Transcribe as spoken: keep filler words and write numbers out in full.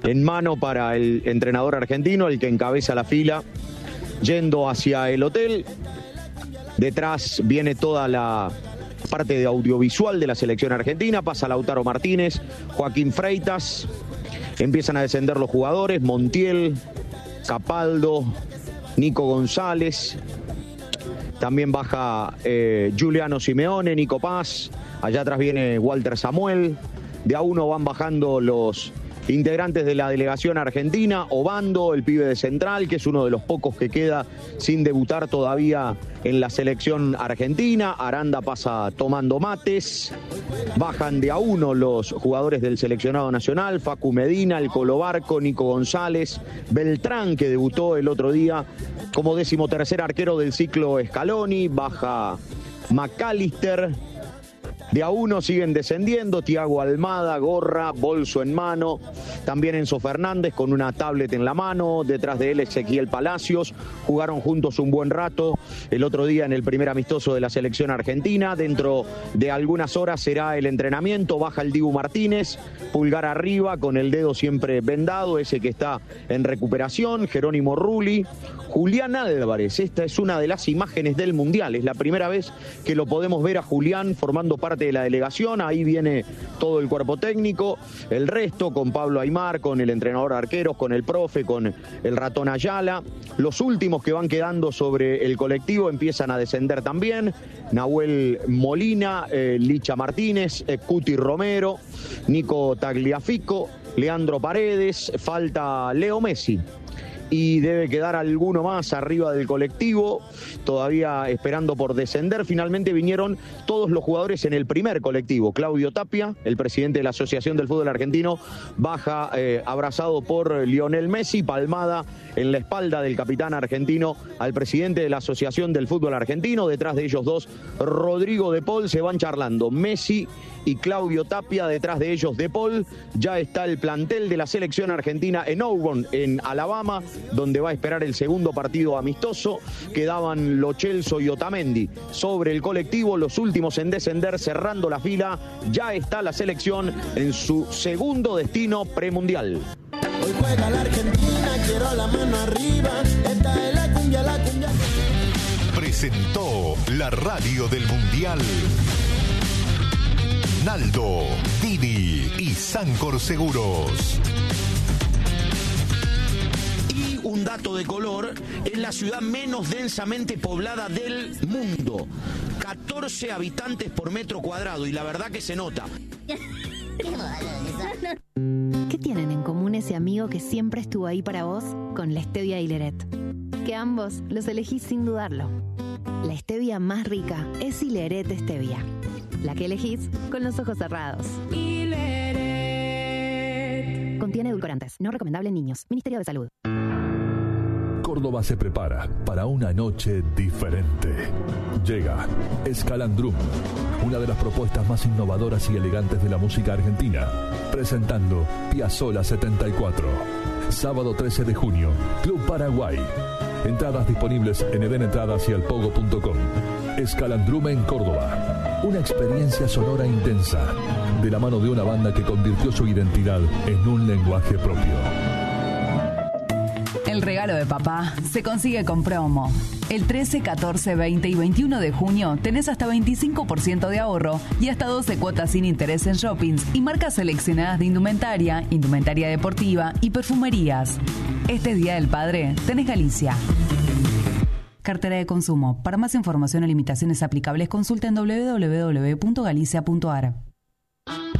en mano para el entrenador argentino, el que encabeza la fila, yendo hacia el hotel. Detrás viene toda la parte de audiovisual de la selección argentina, pasa Lautaro Martínez, Joaquín Freitas, empiezan a descender los jugadores, Montiel, Capaldo, Nico González, también baja eh, Giuliano Simeone, Nico Paz, allá atrás viene Walter Samuel, de a uno van bajando los integrantes de la delegación argentina, Obando, el pibe de Central, que es uno de los pocos que queda sin debutar todavía en la selección argentina. Aranda pasa tomando mates. Bajan de a uno los jugadores del seleccionado nacional, Facu Medina, el Colo Barco, Nico González, Beltrán, que debutó el otro día como decimotercer arquero del ciclo Scaloni, baja McAllister. De a uno siguen descendiendo, Thiago Almada, gorra, bolso en mano, también Enzo Fernández con una tablet en la mano, detrás de él Ezequiel Palacios, jugaron juntos un buen rato el otro día en el primer amistoso de la selección argentina. Dentro de algunas horas será el entrenamiento, baja el Dibu Martínez, pulgar arriba con el dedo siempre vendado, ese que está en recuperación, Jerónimo Rulli, Julián Álvarez, esta es una de las imágenes del Mundial, es la primera vez que lo podemos ver a Julián formando parte de la delegación. Ahí viene todo el cuerpo técnico, el resto con Pablo Aimar, con el entrenador de arqueros, con el profe, con el ratón Ayala. Los últimos que van quedando sobre el colectivo empiezan a descender también, Nahuel Molina, eh, Licha Martínez, eh, Cuti Romero, Nico Tagliafico, Leandro Paredes, falta Leo Messi. Y debe quedar alguno más arriba del colectivo, todavía esperando por descender. Finalmente vinieron todos los jugadores en el primer colectivo. Claudio Tapia, el presidente de la Asociación del Fútbol Argentino, baja eh, abrazado por Lionel Messi, palmada en la espalda del capitán argentino al presidente de la Asociación del Fútbol Argentino. Detrás de ellos dos, Rodrigo De Paul, se van charlando. Messi y Claudio Tapia, detrás de ellos De Paul. Ya está el plantel de la selección argentina en Auburn, en Alabama, donde va a esperar el segundo partido amistoso. Quedaban Lo Celso y Otamendi sobre el colectivo, los últimos en descender, cerrando la fila. Ya está la selección en su segundo destino premundial. Hoy juega la Argentina, quiero la mano arriba. Esta es la cumbia, la cumbia. Presentó la radio del Mundial Naldo, Didi y Sancor Seguros. Y un dato de color, es la ciudad menos densamente poblada del mundo. catorce habitantes por metro cuadrado, y la verdad que se nota. ¿Qué tienen en común ese amigo que siempre estuvo ahí para vos con la stevia Ileret? Que ambos los elegís sin dudarlo. La stevia más rica es Ileret Stevia, la que elegís con los ojos cerrados. Ileret. Contiene edulcorantes, no recomendable en niños. Ministerio de Salud. Córdoba se prepara para una noche diferente. Llega Escalandrum, una de las propuestas más innovadoras y elegantes de la música argentina, presentando Piazzolla setenta y cuatro. Sábado trece de junio, Club Paraguay. Entradas disponibles en eden entradas y alpogo punto com. Escalandrum en Córdoba. Una experiencia sonora intensa, de la mano de una banda que convirtió su identidad en un lenguaje propio. El regalo de papá se consigue con promo. El trece, catorce, veinte y veintiuno de junio tenés hasta veinticinco por ciento de ahorro y hasta doce cuotas sin interés en shoppings y marcas seleccionadas de indumentaria, indumentaria deportiva y perfumerías. Este Día del Padre tenés Galicia. Cartera de consumo. Para más información o limitaciones aplicables, consulta en doble u doble u doble u punto galicia punto a r.